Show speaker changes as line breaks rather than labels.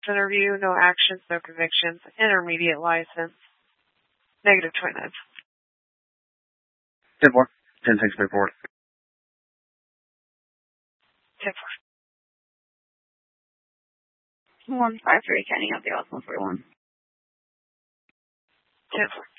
interview, no actions, no convictions, intermediate license. Negative 29.
10-4. 10-6 report.
10-4.
153, County of the Osmo 41.
10-4.